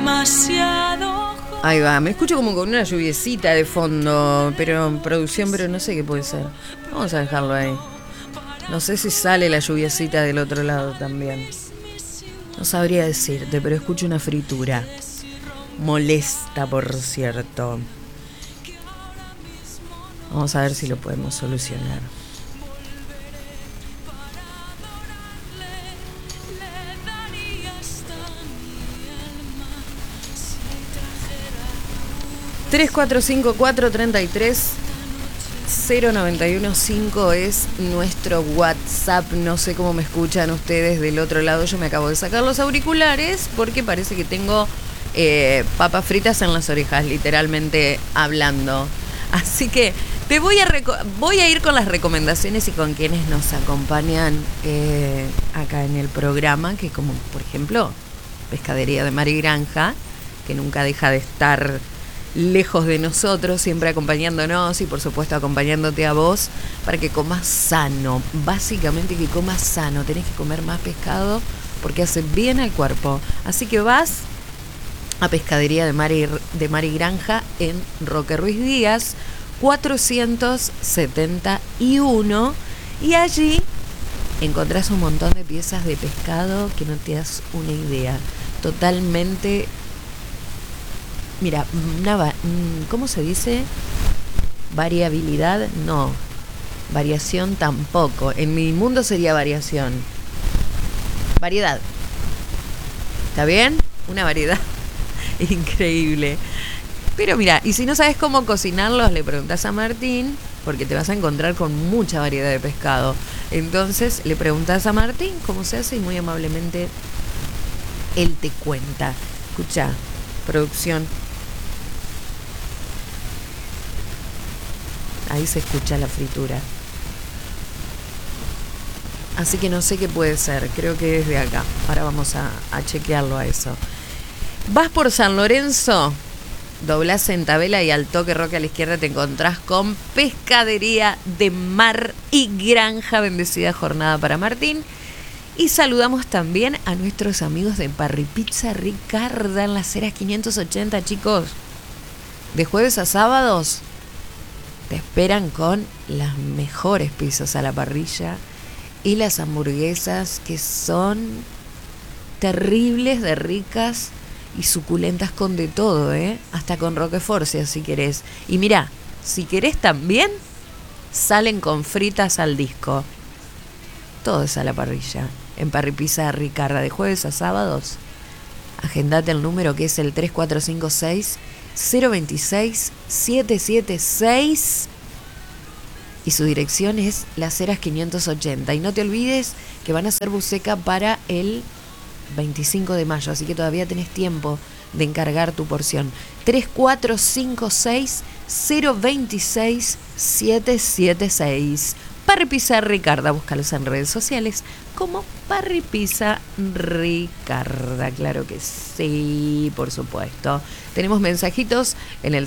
Ahí va, me escucho como con una lluviecita de fondo, pero producción, pero no sé qué puede ser. Vamos a dejarlo ahí. No sé si sale la lluviecita del otro lado también. No sabría decirte, pero escucho una fritura. Molesta, por cierto. Vamos a ver si lo podemos solucionar. ...3454-33-0915 es nuestro WhatsApp. No sé cómo me escuchan ustedes del otro lado. Yo me acabo de sacar los auriculares porque parece que tengo papas fritas en las orejas, literalmente hablando. Así que te voy a ir con las recomendaciones y con quienes nos acompañan acá en el programa, que como por ejemplo Pescadería de Mar y Granja, que nunca deja de estar lejos de nosotros, siempre acompañándonos y por supuesto acompañándote a vos para que comas sano. Básicamente que comas sano, tenés que comer más pescado porque hace bien al cuerpo. Así que vas a Pescadería de Mar y Granja en Roque Ruiz Díaz 471, y allí encontrás un montón de piezas de pescado que no te das una idea. Totalmente, mira, ¿cómo se dice? Variabilidad, no. Variación tampoco. En mi mundo sería variación. Variedad. ¿Está bien? Una variedad increíble. Pero mira, y si no sabes cómo cocinarlos, le preguntás a Martín, porque te vas a encontrar con mucha variedad de pescado. Entonces le preguntás a Martín cómo se hace y muy amablemente él te cuenta. Escucha, producción. Ahí se escucha la fritura. Así que no sé qué puede ser. Creo que es de acá. Ahora vamos a chequearlo a eso. Vas por San Lorenzo, doblás en Tabela y al toque Roque a la izquierda te encontrás con Pescadería de Mar y Granja. Bendecida jornada para Martín. Y saludamos también a nuestros amigos de Parripizza Ricarda en las Heras 580, chicos. De jueves a sábados te esperan con las mejores pizzas a la parrilla y las hamburguesas que son terribles de ricas y suculentas, con de todo, hasta con roquefort si querés. Y mirá, si querés también salen con fritas al disco. Todo es a la parrilla en Parripizza Ricarda de jueves a sábados. Agendate el número que es el 3456-026-776 y su dirección es Las Heras 580. Y no te olvides que van a hacer buceca para el 25 de mayo, así que todavía tenés tiempo de encargar tu porción. 3456-026-776. Parripizza Ricarda, búscalos en redes sociales como Parripizza Ricarda. Claro que sí, por supuesto. Tenemos mensajitos en el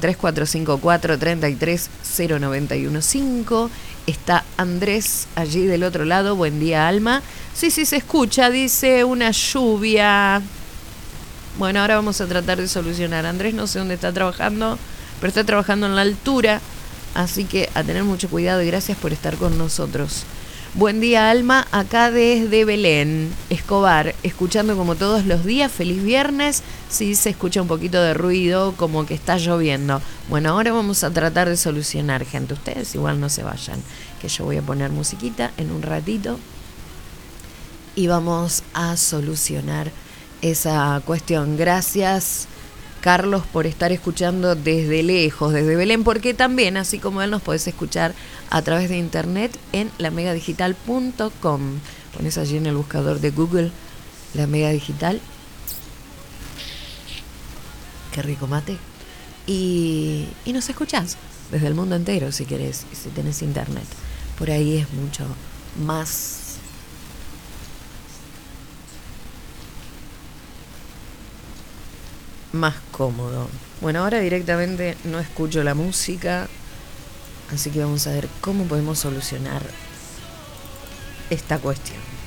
3454-330915. Está Andrés allí del otro lado. Buen día, Alma. Sí, se escucha, dice una lluvia. Bueno, ahora vamos a tratar de solucionar. Andrés no sé dónde está trabajando, pero está trabajando en la altura. Así que a tener mucho cuidado y gracias por estar con nosotros. Buen día, Alma, acá desde Belén, Escobar, escuchando como todos los días. Feliz viernes. Sí, se escucha un poquito de ruido, como que está lloviendo. Bueno, ahora vamos a tratar de solucionar, gente. Ustedes igual no se vayan, que yo voy a poner musiquita en un ratito y vamos a solucionar esa cuestión. Gracias, Carlos, por estar escuchando desde lejos, desde Belén, porque también, así como él, nos podés escuchar a través de internet en lamegadigital.com. Pones allí en el buscador de Google La Mega Digital. Qué rico mate. Y nos escuchás desde el mundo entero si querés, si tenés internet. Por ahí es mucho más cómodo. Bueno, ahora directamente no escucho la música, así que vamos a ver cómo podemos solucionar esta cuestión.